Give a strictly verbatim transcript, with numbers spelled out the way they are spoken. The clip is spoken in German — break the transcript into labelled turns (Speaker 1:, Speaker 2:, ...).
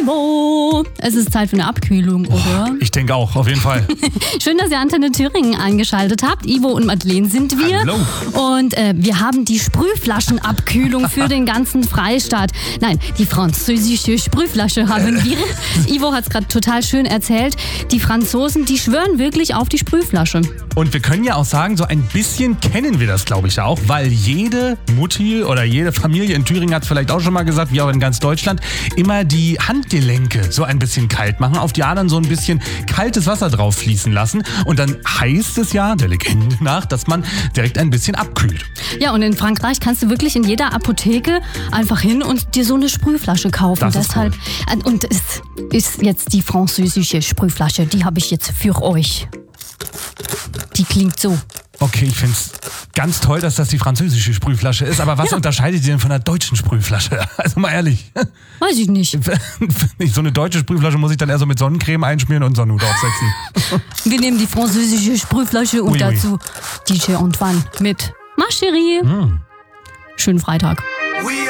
Speaker 1: Ivo, es ist Zeit für eine Abkühlung, oder?
Speaker 2: Oh, ich denke auch, auf jeden Fall.
Speaker 1: Schön, dass ihr Antenne Thüringen eingeschaltet habt. Ivo und Madeleine sind wir.
Speaker 2: Hallo.
Speaker 1: Und äh, wir haben die Sprühflaschenabkühlung für den ganzen Freistaat. Nein, die französische Sprühflasche haben wir. Ivo hat es gerade total schön erzählt. Die Franzosen, die schwören wirklich auf die Sprühflasche.
Speaker 2: Und wir können ja auch sagen, so ein bisschen kennen wir das, glaube ich, auch, weil jede Mutti oder jede Familie in Thüringen hat es vielleicht auch schon mal gesagt, wie auch in ganz Deutschland, immer die Handgelenke so ein bisschen kalt machen, auf die Adern so ein bisschen kaltes Wasser drauf fließen lassen. Und dann heißt es ja, der Legende nach, dass man direkt ein bisschen abkühlt.
Speaker 1: Ja, und in Frankreich kannst du wirklich in jeder Apotheke einfach hin und dir so eine Sprühflasche kaufen.
Speaker 2: Das ist
Speaker 1: Deshalb,
Speaker 2: cool.
Speaker 1: Und es ist jetzt die französische Sprühflasche, die habe ich jetzt für euch. Die klingt so.
Speaker 2: Okay, ich finde es ganz toll, dass das die französische Sprühflasche ist, aber was
Speaker 1: Ja.
Speaker 2: unterscheidet die denn von der deutschen Sprühflasche? Also mal ehrlich.
Speaker 1: Weiß ich nicht.
Speaker 2: So eine deutsche Sprühflasche muss ich dann eher so mit Sonnencreme einschmieren und Sonnenhut aufsetzen.
Speaker 1: Wir nehmen die französische Sprühflasche und
Speaker 2: Ui, ui.
Speaker 1: dazu D J Antoine mit Ma Chérie.
Speaker 2: Mm.
Speaker 1: Schönen Freitag.